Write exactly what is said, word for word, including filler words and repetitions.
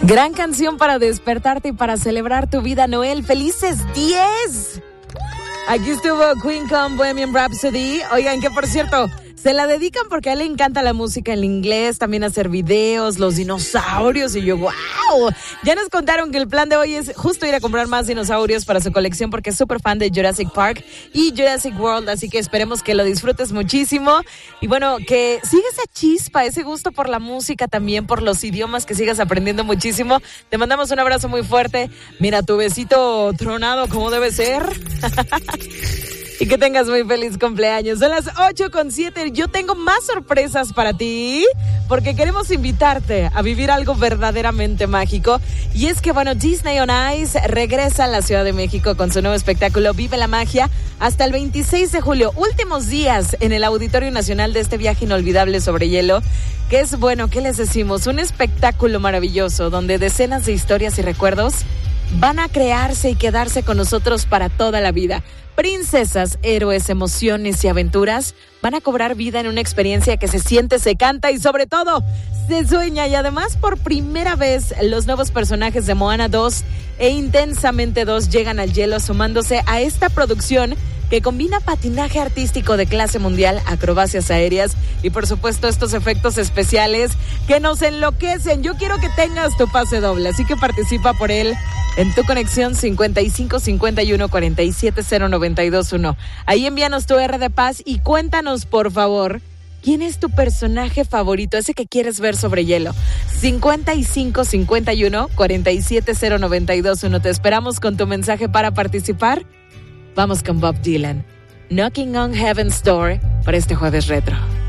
Gran canción para despertarte y para celebrar tu vida, Noel. ¡Felices diez! Aquí estuvo Queen con Bohemian Rhapsody. Oigan, que por cierto, se la dedican porque a él le encanta la música en inglés, también hacer videos, los dinosaurios, y yo, ¡wow! Ya nos contaron que el plan de hoy es justo ir a comprar más dinosaurios para su colección porque es súper fan de Jurassic Park y Jurassic World, así que esperemos que lo disfrutes muchísimo. Y bueno, que siga esa chispa, ese gusto por la música, también por los idiomas, que sigas aprendiendo muchísimo. Te mandamos un abrazo muy fuerte. Mira, tu besito tronado como debe ser. Y que tengas muy feliz cumpleaños. Son las ocho con siete. Yo tengo más sorpresas para ti, porque queremos invitarte a vivir algo verdaderamente mágico. Y es que, bueno, Disney on Ice regresa a la Ciudad de México con su nuevo espectáculo Vive la Magia hasta el veintiséis de julio. Últimos días en el Auditorio Nacional de este viaje inolvidable sobre hielo. Que es, bueno, ¿qué les decimos? Un espectáculo maravilloso donde decenas de historias y recuerdos van a crearse y quedarse con nosotros para toda la vida. Princesas, héroes, emociones y aventuras van a cobrar vida en una experiencia que se siente, se canta y sobre todo se sueña. Y además, por primera vez, los nuevos personajes de Moana dos e Intensamente dos llegan al hielo, sumándose a esta producción que combina patinaje artístico de clase mundial, acrobacias aéreas y por supuesto estos efectos especiales que nos enloquecen. Yo quiero que tengas tu pase doble, así que participa por él en tu conexión cincuenta y cinco cincuenta y uno cuarenta y siete cero noventa y dos uno. Ahí envíanos tu R de paz y cuéntanos, por favor, ¿quién es tu personaje favorito, ese que quieres ver sobre hielo? cincuenta y cinco cincuenta y uno cuarenta y siete cero noventa y dos uno. Te esperamos con tu mensaje para participar. Vamos con Bob Dylan, Knocking on Heaven's Door, para este jueves retro.